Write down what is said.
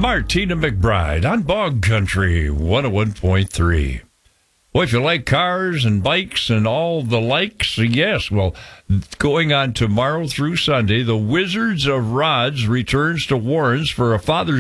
Martina McBride on Bog Country 101.3. Well, if you like cars and bikes and all the likes, yes. Well, going on tomorrow through Sunday, the Wizards of Rods returns to Warrens for a Father's